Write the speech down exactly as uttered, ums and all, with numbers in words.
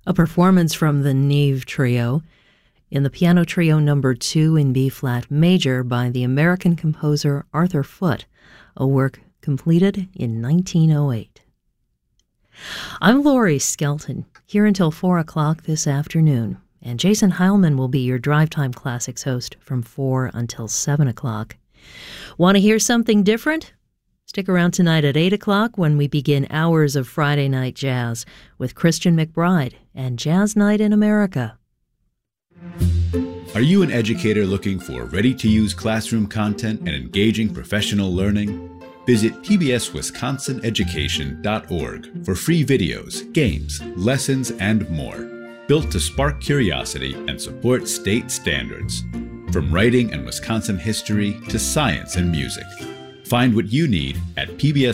A performance from the Neve Trio in the Piano Trio number two in B-flat major by the American composer Arthur Foote, a work completed in nineteen oh eight. I'm Laurie Skelton, here until four o'clock this afternoon, and Jason Heilman will be your Drive Time Classics host from four until seven o'clock. Want to hear something different? Stick around tonight at eight o'clock when we begin hours of Friday Night Jazz with Christian McBride and Jazz Night in America. Are you an educator looking for ready-to-use classroom content and engaging professional learning? Visit P B S Wisconsin Education dot org for free videos, games, lessons, and more, built to spark curiosity and support state standards. From writing and Wisconsin history to science and music. Find what you need at P B S